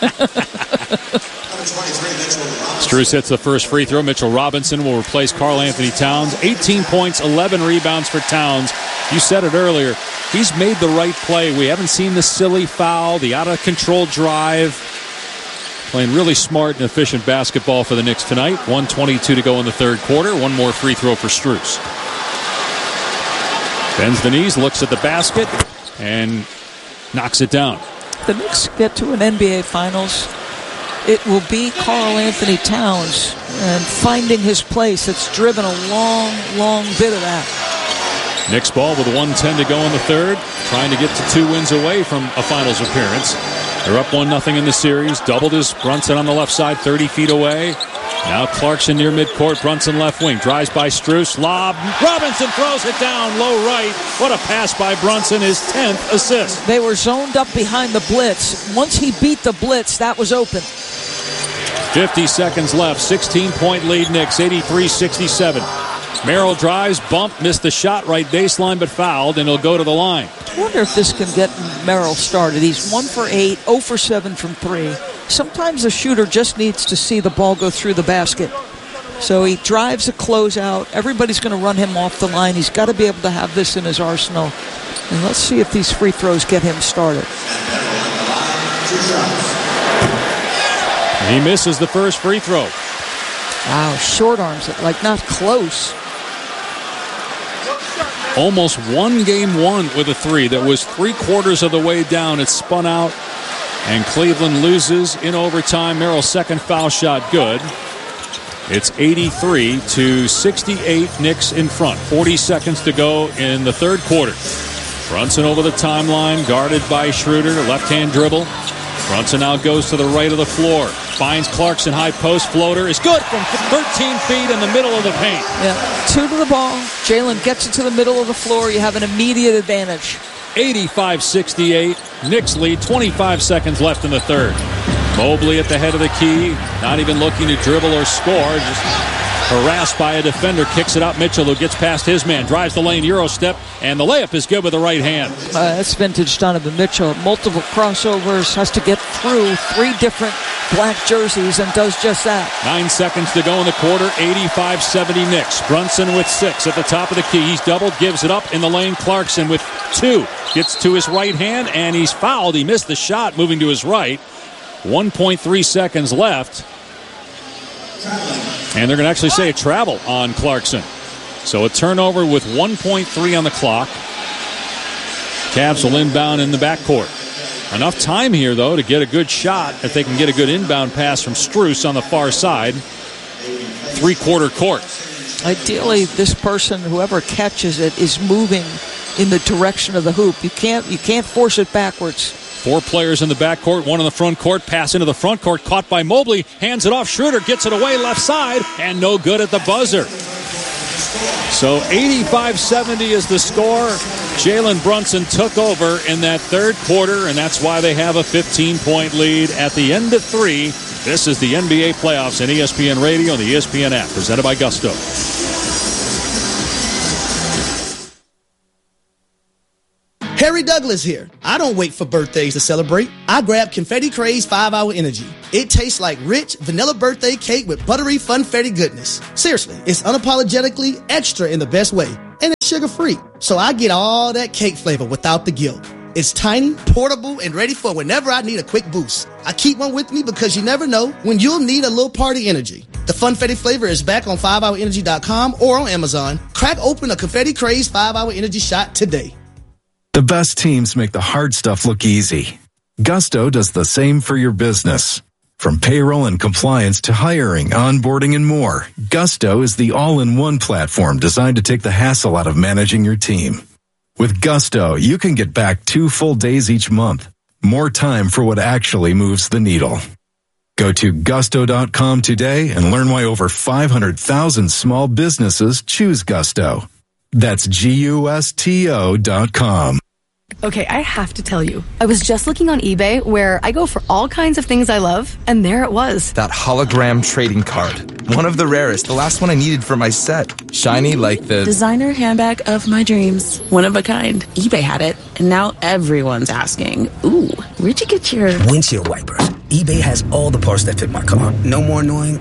Strus hits the first free throw. Mitchell Robinson will replace Karl Anthony Towns. eighteen points, eleven rebounds for Towns. You said it earlier. He's made the right play. We haven't seen the silly foul, the out-of-control drive. Playing really smart and efficient basketball for the Knicks tonight. one twenty-two to go in the third quarter. One more free throw for Strus. Bends the knees, looks at the basket, and knocks it down. The Knicks get to an N B A Finals. It will be Karl Anthony Towns and finding his place. It's driven a long, long bit of that. Knicks ball with one ten to go in the third. Trying to get to two wins away from a finals appearance. They're up one nothing in the series. Doubled his Brunson on the left side, thirty feet away. Now Clarkson near midcourt. Brunson left wing. Drives by Strus. Lob. Robinson throws it down low right. What a pass by Brunson. His tenth assist. They were zoned up behind the blitz. Once he beat the blitz, that was open. fifty seconds left. sixteen-point lead Knicks. eighty-three sixty-seven. Merrill drives, bump, missed the shot right baseline, but fouled, and he'll go to the line. I wonder if this can get Merrill started. He's one for eight, zero for seven from three. Sometimes the shooter just needs to see the ball go through the basket. So he drives a closeout. Everybody's going to run him off the line. He's got to be able to have this in his arsenal. And let's see if these free throws get him started. He misses the first free throw. Wow, short arms it, like not close. Almost won game one with a three that was three quarters of the way down. It spun out, and Cleveland loses in overtime. Merrill's second foul shot good. It's eighty-three to sixty-eight. Knicks in front. forty seconds to go in the third quarter. Brunson over the timeline, guarded by Schroeder. Left-hand dribble. Brunson now goes to the right of the floor. Finds Clarkson, high post floater. Is good from thirteen feet in the middle of the paint. Yeah, two to the ball. Jalen gets it to the middle of the floor. You have an immediate advantage. eighty-five sixty-eight. Knicks lead. twenty-five seconds left in the third. Mobley at the head of the key. Not even looking to dribble or score. Just harassed by a defender. Kicks it out. Mitchell, who gets past his man. Drives the lane. Euro step. And the layup is good with the right hand. Uh, that's vintage Donovan Mitchell. Multiple crossovers. Has to get through three different black jerseys and does just that. Nine seconds to go in the quarter. eighty-five seventy Knicks. Brunson with six at the top of the key. He's doubled. Gives it up in the lane. Clarkson with two. Gets to his right hand and he's fouled. He missed the shot moving to his right. one point three seconds left. And they're going to actually say a travel on Clarkson. So a turnover with one point three on the clock. Cavs will inbound in the backcourt. Enough time here, though, to get a good shot if they can get a good inbound pass from Strus on the far side. Three-quarter court. Ideally, this person, whoever catches it, is moving in the direction of the hoop. You can't, you can't force it backwards. Four players in the backcourt, one in the front court. Pass into the front court, caught by Mobley. Hands it off. Schroeder gets it away left side, and no good at the buzzer. So eighty-five seventy is the score. Jalen Brunson took over in that third quarter, and that's why they have a fifteen-point lead at the end of three. This is the N B A playoffs on E S P N Radio and the E S P N app, presented by Gusto. Harry Douglas here. I don't wait for birthdays to celebrate. I grab Confetti Craze five hour Energy. It tastes like rich vanilla birthday cake with buttery funfetti goodness. Seriously, it's unapologetically extra in the best way. And it's sugar-free. So I get all that cake flavor without the guilt. It's tiny, portable, and ready for whenever I need a quick boost. I keep one with me because you never know when you'll need a little party energy. The Funfetti flavor is back on five hour energy dot com or on Amazon. Crack open a Confetti Craze five hour Energy shot today. The best teams make the hard stuff look easy. Gusto does the same for your business. From payroll and compliance to hiring, onboarding, and more, Gusto is the all-in-one platform designed to take the hassle out of managing your team. With Gusto, you can get back two full days each month. More time for what actually moves the needle. Go to gusto dot com today and learn why over five hundred thousand small businesses choose Gusto. That's G U S T O dot com. Okay, I have to tell you, I was just looking on eBay where I go for all kinds of things I love, and there it was. That hologram trading card. One of the rarest, the last one I needed for my set. Shiny like the... designer handbag of my dreams. One of a kind. eBay had it, and now everyone's asking, ooh, where'd you get your... windshield wipers. eBay has all the parts that fit my car. No more annoying...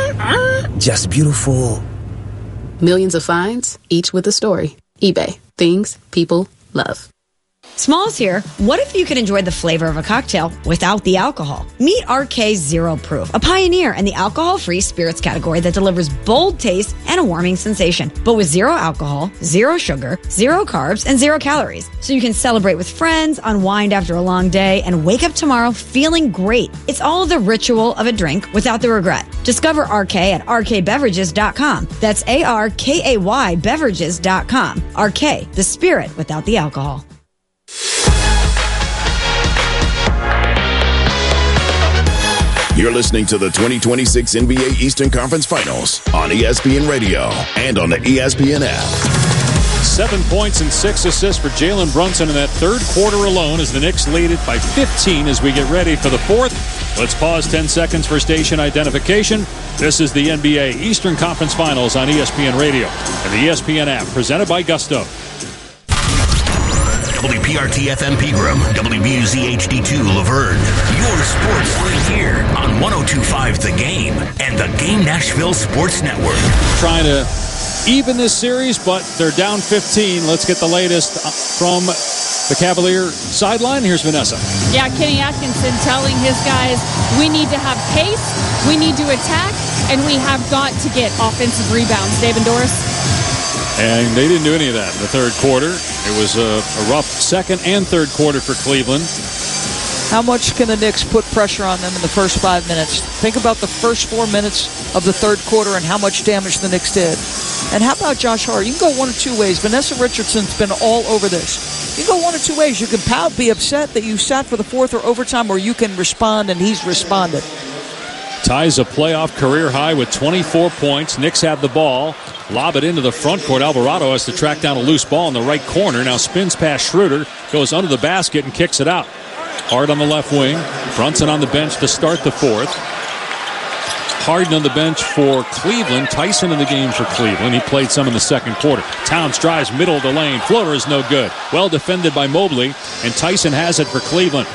just beautiful... millions of finds, each with a story. eBay. Things people love. Smalls here. What if you could enjoy the flavor of a cocktail without the alcohol? Meet R K Zero Proof, a pioneer in the alcohol-free spirits category that delivers bold taste and a warming sensation, but with zero alcohol, zero sugar, zero carbs, and zero calories. So you can celebrate with friends, unwind after a long day, and wake up tomorrow feeling great. It's all the ritual of a drink without the regret. Discover R K at R K beverages dot com. That's A R K A Y beverages dot com. R K, the spirit without the alcohol. You're listening to the twenty twenty-six N B A Eastern Conference Finals on E S P N Radio and on the E S P N app. Seven points and six assists for Jalen Brunson in that third quarter alone as the Knicks lead it by fifteen as we get ready for the fourth. Let's pause ten seconds for station identification. This is the N B A Eastern Conference Finals on E S P N Radio and the E S P N app, presented by Gusto. W P R T F M Pegram, W B U Z H D two Laverne. Your sports right here on one oh two point five The Game and the Game Nashville Sports Network. Trying to even this series, but they're down fifteen. Let's get the latest from the Cavalier sideline. Here's Vanessa. Yeah, Kenny Atkinson telling his guys, we need to have pace, we need to attack, and we have got to get offensive rebounds. Dave and Doris. And they didn't do any of that in the third quarter. It was a, a rough second and third quarter for Cleveland. How much can the Knicks put pressure on them in the first five minutes? Think about the first four minutes of the third quarter and how much damage the Knicks did. And how about Josh Hart? You can go one of two ways. Vanessa Richardson's been all over this. You can go one of two ways. You can pout, be upset that you sat for the fourth or overtime, or you can respond, and he's responded. Ties a playoff career high with twenty-four points. Knicks have the ball. Lob it into the front court. Alvarado has to track down a loose ball in the right corner. Now spins past Schroeder, goes under the basket and kicks it out. Hard on the left wing. Brunson on the bench to start the fourth. Harden on the bench for Cleveland. Tyson in the game for Cleveland. He played some in the second quarter. Towns drives middle of the lane. Floater is no good. Well defended by Mobley, and Tyson has it for Cleveland.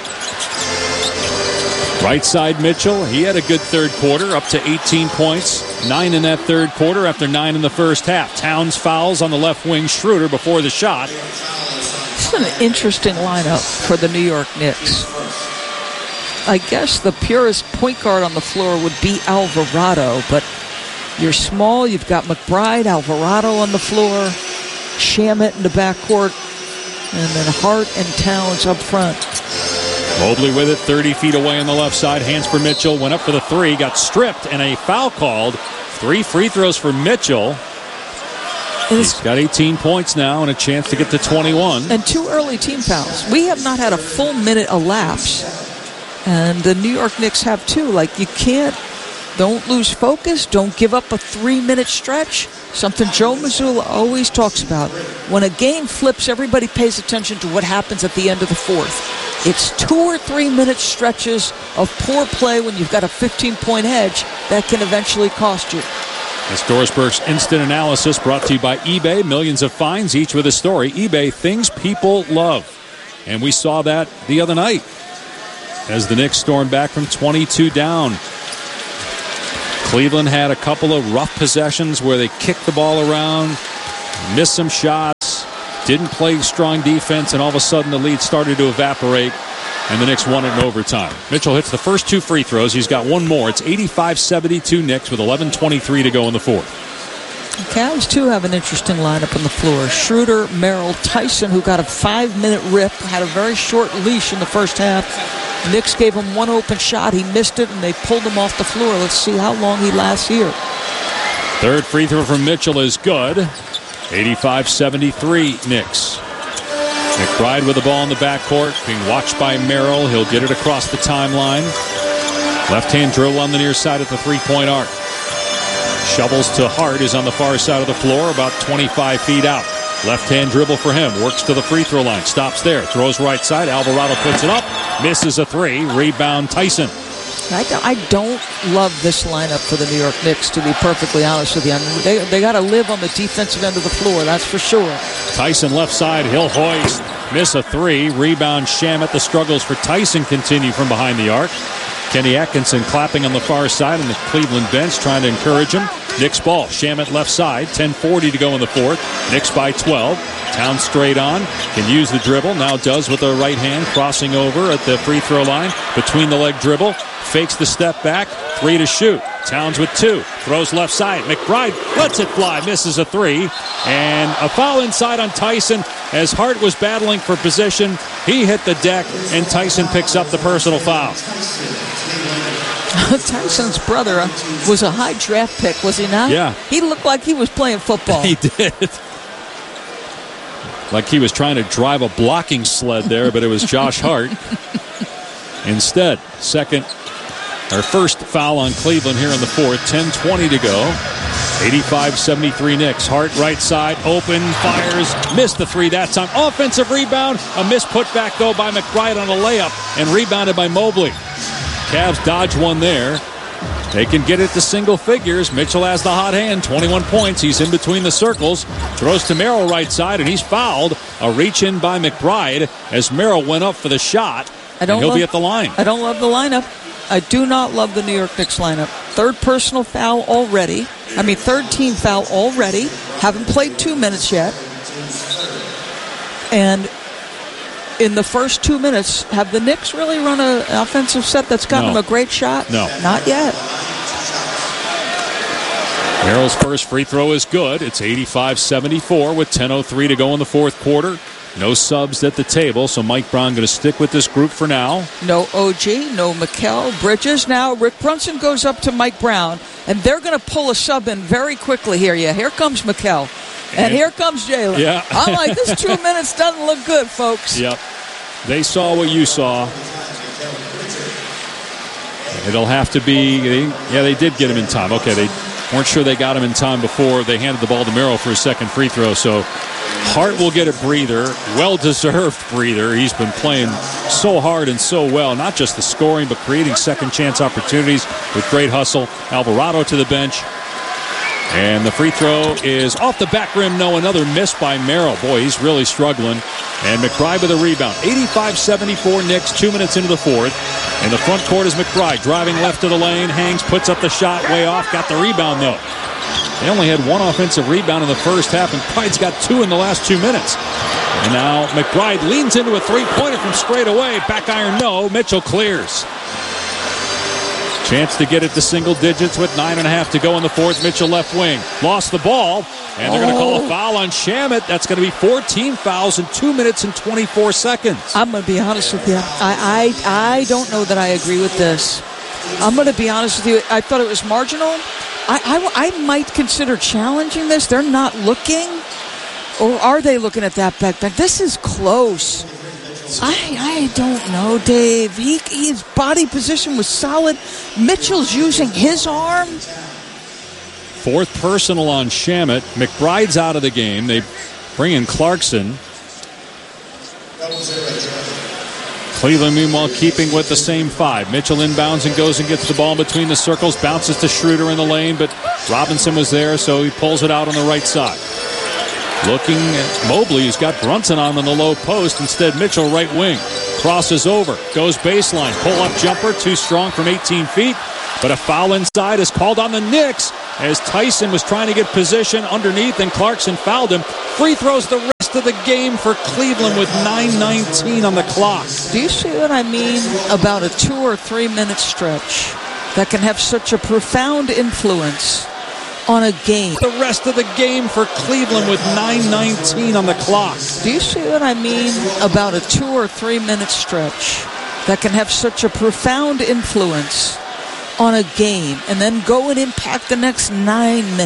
Right side Mitchell, he had a good third quarter, up to eighteen points. Nine in that third quarter after nine in the first half. Towns fouls on the left wing. Schroeder before the shot. It's an interesting lineup for the New York Knicks. I guess the purest point guard on the floor would be Alvarado, but you're small. You've got McBride, Alvarado on the floor, Shamet in the backcourt, and then Hart and Towns up front. Mobley with it, thirty feet away on the left side. Hands for Mitchell. Went up for the three. Got stripped and a foul called. Three free throws for Mitchell. He's got eighteen points now and a chance to get to twenty-one. And two early team fouls. We have not had a full minute elapse, and the New York Knicks have two. Like, you can't, don't lose focus. Don't give up a three-minute stretch. Something Joe Mazzulla always talks about. When a game flips, everybody pays attention to what happens at the end of the fourth. It's two or three-minute stretches of poor play when you've got a fifteen-point edge that can eventually cost you. That's Dorisburg's Instant Analysis, brought to you by eBay. Millions of finds, each with a story. eBay, things people love. And we saw that the other night as the Knicks stormed back from twenty-two down. Cleveland had a couple of rough possessions where they kicked the ball around, missed some shots, didn't play strong defense, and all of a sudden the lead started to evaporate, and the Knicks won it in overtime. Mitchell hits the first two free throws. He's got one more. It's eighty-five seventy-two Knicks with eleven twenty-three to go in the fourth. The Cavs, too, have an interesting lineup on the floor. Schroeder, Merrill, Tyson, who got a five-minute rip, had a very short leash in the first half. Knicks gave him one open shot. He missed it, and they pulled him off the floor. Let's see how long he lasts here. Third free throw from Mitchell is good. eighty-five seventy-three Knicks. McBride with the ball in the backcourt, being watched by Merrill. He'll get it across the timeline. Left-hand dribble on the near side at the three-point arc. Shovels to Hart, is on the far side of the floor, about twenty-five feet out. Left-hand dribble for him. Works to the free throw line. Stops there. Throws right side. Alvarado puts it up. Misses a three. Rebound Tyson. I don't love this lineup for the New York Knicks, to be perfectly honest with you. I mean, they they got to live on the defensive end of the floor, that's for sure. Tyson left side. He'll hoist. Miss a three. Rebound Shamet. The struggles for Tyson continue from behind the arc. Kenny Atkinson clapping on the far side on the Cleveland bench, trying to encourage him. Knicks ball. Shamet left side. ten forty to go in the fourth. Knicks by twelve. Towns straight on. Can use the dribble. Now does with the right hand. Crossing over at the free throw line. Between the leg dribble. Fakes the step back. Three to shoot. Towns with two. Throws left side. McBride lets it fly. Misses a three. And a foul inside on Tyson as Hart was battling for position. He hit the deck, and Tyson picks up the personal foul. Tyson's brother was a high draft pick, was he not? Yeah. He looked like he was playing football. He did. Like he was trying to drive a blocking sled there, but it was Josh Hart. Instead, second, or first foul on Cleveland here in the fourth. ten twenty to go. eighty-five seventy-three Knicks. Hart right side, open, fires, missed the three that time. Offensive rebound, a missed putback though by McBride on a layup, and rebounded by Mobley. Cavs dodge one there. They can get it to single figures. Mitchell has the hot hand, twenty-one points. He's in between the circles. Throws to Merrill right side, and he's fouled. A reach in by McBride as Merrill went up for the shot. I don't and he'll love, be at the line. I don't love the lineup. I do not love the New York Knicks lineup. Third personal foul already. I mean, third team foul already. Haven't played two minutes yet. And in the first two minutes, have the Knicks really run an offensive set that's gotten No. them a great shot? No. Not yet. Merrill's first free throw is good. It's eighty-five seventy-four with ten oh three to go in the fourth quarter. No subs at the table, so Mike Brown going to stick with this group for now. No O G, no Mikal Bridges. Now Rick Brunson goes up to Mike Brown, and they're going to pull a sub in very quickly here. Yeah, here comes Mikal, and, and here comes Jalen. Yeah. I'm like, this two minutes doesn't look good, folks. Yep. They saw what you saw. It'll have to be, they, yeah, they did get him in time. Okay, they weren't sure they got him in time before they handed the ball to Merrill for his second free throw, so Hart will get a breather, well-deserved breather. He's been playing so hard and so well, not just the scoring, but creating second-chance opportunities with great hustle. Alvarado to the bench. And the free throw is off the back rim. No, another miss by Merrill. Boy, he's really struggling. And McBride with a rebound. eighty-five seventy-four Knicks, two minutes into the fourth. In the front court is McBride, driving left of the lane. Hangs, puts up the shot, way off. Got the rebound, though. They only had one offensive rebound in the first half, and McBride's got two in the last two minutes. And now McBride leans into a three-pointer from straight away. Back iron, no. Mitchell clears. Chance to get it to single digits with nine and a half to go in the fourth. Mitchell left wing. Lost the ball, and they're going to call a foul on Shamet. That's going to be fourteen fouls in two minutes and twenty-four seconds. I'm going to be honest with you. I, I, I don't know that I agree with this. I'm going to be honest with you. I thought it was marginal, I, I, I might consider challenging this. They're not looking. Or are they looking at that back back? This is close. I I don't know, Dave. He his body position was solid. Mitchell's using his arm. Fourth personal on Shamet. McBride's out of the game. They bring in Clarkson. Cleveland, meanwhile, keeping with the same five. Mitchell inbounds and goes and gets the ball between the circles. Bounces to Schroeder in the lane, but Robinson was there, so he pulls it out on the right side. Looking at Mobley, who's got Brunson on in the low post. Instead, Mitchell right wing. Crosses over. Goes baseline. Pull-up jumper. Too strong from eighteen feet. But a foul inside is called on the Knicks as Tyson was trying to get position underneath, and Clarkson fouled him. Free throws the rest of the game for Cleveland with nine nineteen on the clock. Do you see what I mean about a two or three minute stretch that can have such a profound influence on a game? The rest of the game for Cleveland with nine nineteen on the clock. Do you see what I mean about a two or three minute stretch that can have such a profound influence on a game and then go and impact the next nine minutes?